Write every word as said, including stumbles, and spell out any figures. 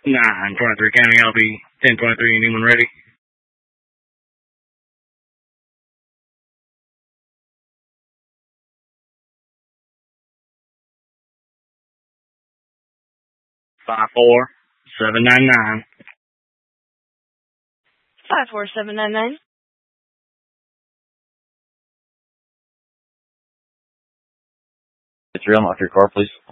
nine twenty-three County, I'll be ten twenty-three. Anyone ready? Five four seven nine nine. Five four seven nine nine. It's real, off your car, please.